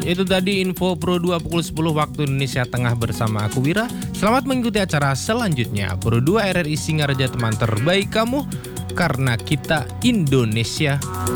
Itu tadi info Pro 2 pukul 10 waktu Indonesia Tengah bersama aku Wira. Selamat mengikuti acara selanjutnya. Pro 2 RRI Singaraja, teman terbaik kamu, karena kita Indonesia.